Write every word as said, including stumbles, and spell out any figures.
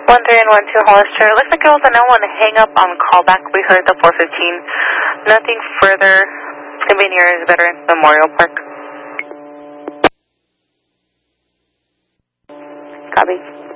one three and one two Hollister. Looks like it was a no one hang up on callback. We heard the four fifteen. Nothing further. It's going to be near Veterans Memorial Park. Copy.